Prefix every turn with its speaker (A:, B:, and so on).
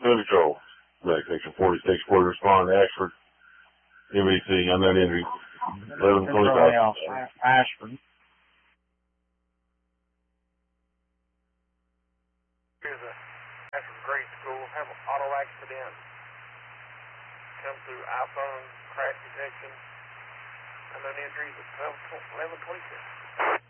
A: Gun Control. Medic Section 46, Ford respond to Ashford. MVC, unknown injury. 11:25.
B: Ashford.
C: Here's a Ashford grade school. Have an auto accident. Come through iPhone crash detection. Unknown injuries at 11:26.